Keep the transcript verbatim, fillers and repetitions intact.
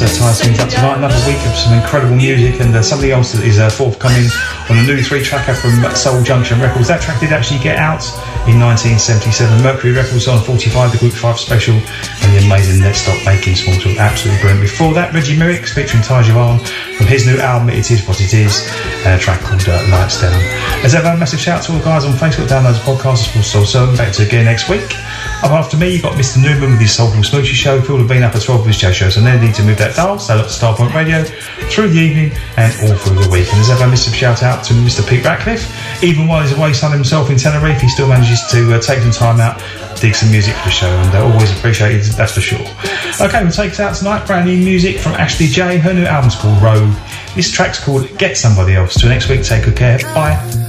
uh, ties things up tonight. Another week of some incredible music, and uh, something else that is uh, forthcoming on a new three-tracker from Soul Junction Records. That track did actually get out in nineteen seventy-seven. Mercury Records on forty-five, the Group five special, and the amazing Let's Stop Making Small Talk. Absolutely brilliant. Before that, Reggie Merrick featuring Ty Javan from his new album It Is What It Is, and a track called uh, Lights Down. As ever, a massive shout out to all the guys on Facebook. Download the podcast for Soul Seven. Back to again next week. Up after me, you've got Mister Newman with his Soulful Smoochie Show. Phil have been up at twelve with his J Show, so no need to move that dial. Stay up to Starpoint Radio through the evening and all through the week. And as ever, a massive shout out to Mister Pete Ratcliffe. Even while he's away sunning himself in Tenerife, he still manages to uh, take some time out, dig some music for the show, and uh, always appreciated, that's for sure. Okay, we'll take us out tonight. Brand new music from Ashley J. Her new album's called Rogue. This track's called Get Somebody Else. Till next week, take good care. Bye.